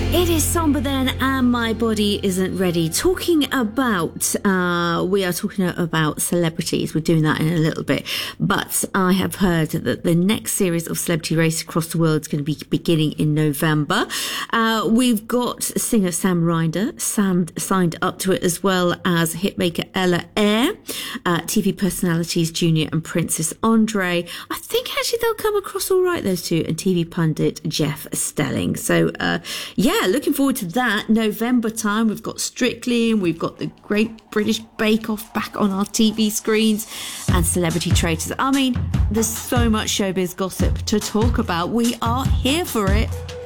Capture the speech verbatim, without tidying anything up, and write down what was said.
It is somber then, and my body isn't ready. Talking about, uh, we are talking about celebrities. We're doing that in a little bit. But I have heard that the next series of Celebrity Race across the world is going to be beginning in November. Uh, we've got singer Sam Ryder Sam, signed up to it, as well as hitmaker Ella Eyre, uh, T V personalities Junior and Princess Andre. I think actually they'll come across all right, those two, and T V pundit Jeff Stelling. So, uh, yeah, looking forward to that. November time, we've got Strictly, and we've got the Great British Bake Off back on our T V screens, and Celebrity Traitors. I mean, there's so much showbiz gossip to talk about. We are here for it.